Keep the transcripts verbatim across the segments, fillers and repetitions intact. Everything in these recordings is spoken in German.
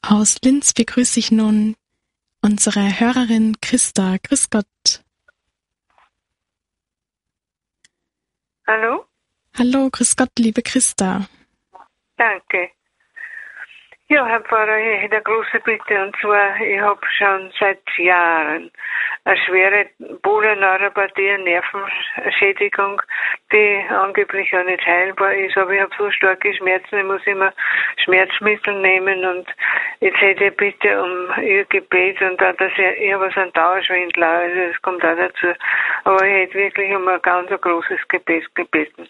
Aus Linz begrüße ich nun unsere Hörerin Christa. Grüß Gott. Hallo? Hallo, grüß Gott, liebe Christa. Danke. Ja, Herr Pfarrer, ich hätte eine große Bitte, und zwar, ich habe schon seit Jahren eine schwere Polyneuropathie, eine Nervenschädigung, die angeblich ja nicht heilbar ist, aber ich habe so starke Schmerzen, ich muss immer Schmerzmittel nehmen, und jetzt hätte ich bitte um Ihr Gebet, und auch, dass ich, ich habe so einen Dauerschwindel, also das kommt auch dazu, aber ich hätte wirklich um ein ganz ein großes Gebet gebeten.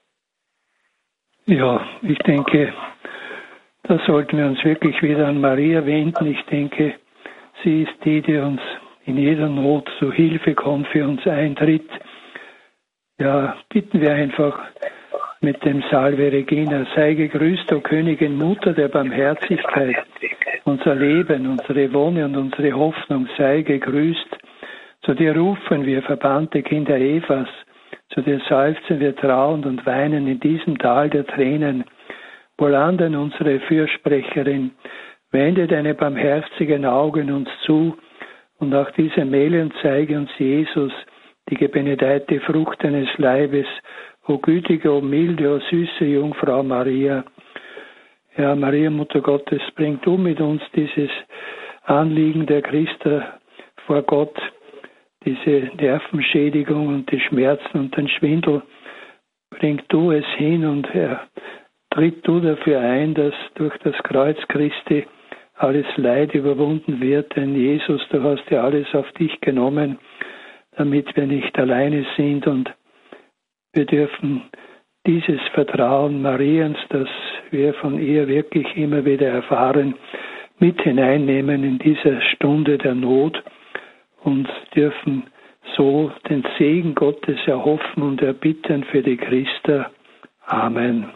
Ja, ich denke, da sollten wir uns wirklich wieder an Maria wenden. Ich denke, sie ist die, die uns in jeder Not zu Hilfe kommt, für uns eintritt. Ja, bitten wir einfach mit dem Salve Regina, sei gegrüßt, o Königin, Mutter der Barmherzigkeit. Unser Leben, unsere Wonne und unsere Hoffnung, sei gegrüßt. Zu dir rufen wir, verbannte Kinder Evas, zu dir seufzen wir trauernd und weinen in diesem Tal der Tränen. Wohlan denn unsere Fürsprecherin, wende deine barmherzigen Augen uns zu, und nach diesem Elend zeige uns Jesus, die gebenedeite Frucht deines Leibes, o gütige, o milde, o süße Jungfrau Maria. Ja, Maria, Mutter Gottes, bring du mit uns dieses Anliegen der Christa vor Gott, diese Nervenschädigung und die Schmerzen und den Schwindel. Bring du es hin, und Herr, tritt du dafür ein, dass durch das Kreuz Christi alles Leid überwunden wird, denn Jesus, du hast ja alles auf dich genommen, damit wir nicht alleine sind, und wir dürfen dieses Vertrauen Mariens, das wir von ihr wirklich immer wieder erfahren, mit hineinnehmen in diese Stunde der Not und dürfen so den Segen Gottes erhoffen und erbitten für die Christa. Amen.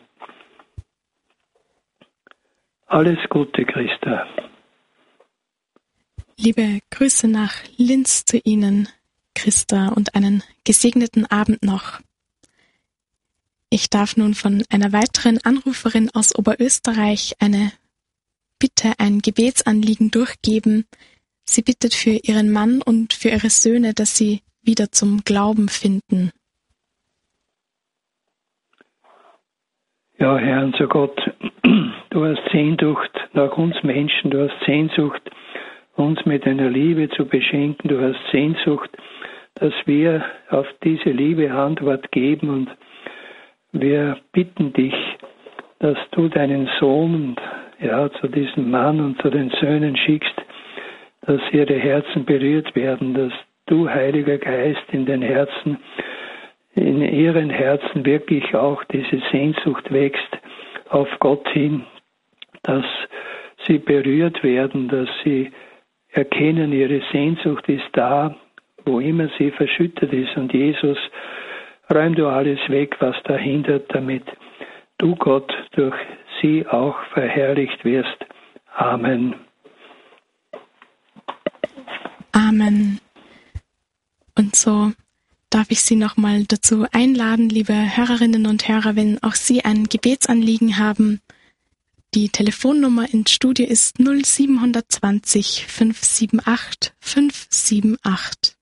Alles Gute, Christa. Liebe Grüße nach Linz zu Ihnen, Christa, und einen gesegneten Abend noch. Ich darf nun von einer weiteren Anruferin aus Oberösterreich eine Bitte, ein Gebetsanliegen durchgeben. Sie bittet für ihren Mann und für ihre Söhne, dass sie wieder zum Glauben finden. Ja, Herr, unser Gott, du hast Sehnsucht nach uns Menschen, du hast Sehnsucht, uns mit deiner Liebe zu beschenken, du hast Sehnsucht, dass wir auf diese Liebe Antwort geben, und wir bitten dich, dass du deinen Sohn ja, zu diesem Mann und zu den Söhnen schickst, dass ihre Herzen berührt werden, dass du, Heiliger Geist, in den Herzen, in ihren Herzen wirklich auch diese Sehnsucht wächst auf Gott hin, dass sie berührt werden, dass sie erkennen, ihre Sehnsucht ist da, wo immer sie verschüttet ist. Und Jesus, räum du alles weg, was da hindert, damit du, Gott, durch sie auch verherrlicht wirst. Amen. Amen. Und so darf ich Sie nochmal dazu einladen, liebe Hörerinnen und Hörer, wenn auch Sie ein Gebetsanliegen haben. Die Telefonnummer ins Studio ist null sieben zwei null fünf sieben acht fünf sieben acht.